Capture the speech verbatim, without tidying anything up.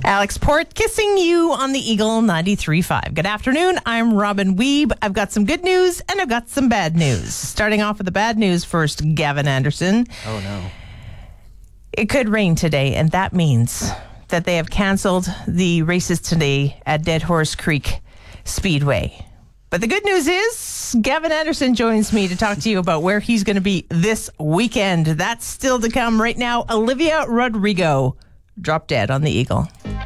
Alex Port kissing you on the Eagle ninety-three point five. Good afternoon. I'm Robin Weeb. I've got some good news and I've got some bad news. Starting off with the bad news first, Gavin Anderson. Oh, no. It could rain today, and that means that they have canceled the races today at Dead Horse Creek Speedway. But the good news is Gavin Anderson joins me to talk to you about where he's going to be this weekend. That's still to come. Right now, Olivia Rodrigo dropped dead on the Eagle.